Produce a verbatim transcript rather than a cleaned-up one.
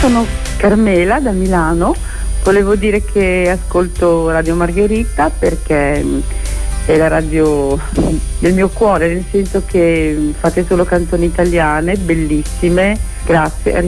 sono Carmela da Milano. Volevo dire che ascolto Radio Margherita perché è la radio del mio cuore, nel senso che fate solo canzoni italiane, bellissime. Grazie.